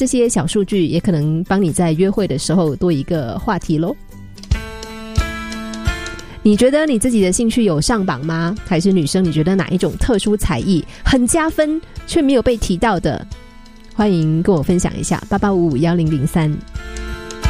这些小数据也可能帮你在约会的时候多一个话题咯。你觉得你自己的兴趣有上榜吗？还是女生你觉得哪一种特殊才艺很加分却没有被提到的？欢迎跟我分享一下，88551003。